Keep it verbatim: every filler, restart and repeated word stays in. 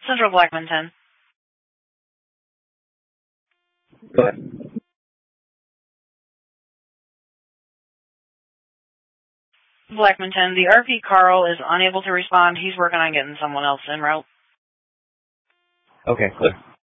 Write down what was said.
Central Blackman ten. Go ahead. Blackman ten, the R P Carl is unable to respond. He's working on getting someone else en route. Okay, clear.